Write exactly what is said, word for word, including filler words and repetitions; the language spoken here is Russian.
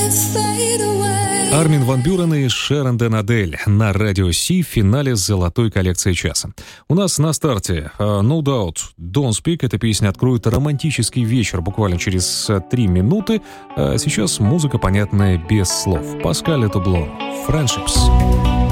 Армин ван Бюрен и Шерон Ден Адель на Радио Си в финале золотой коллекции часа. У нас на старте uh, No Doubt, Don't Speak. Эта песня откроет романтический вечер буквально через три минуты. А сейчас музыка, понятная без слов. Паскаль Тублон, Friendships.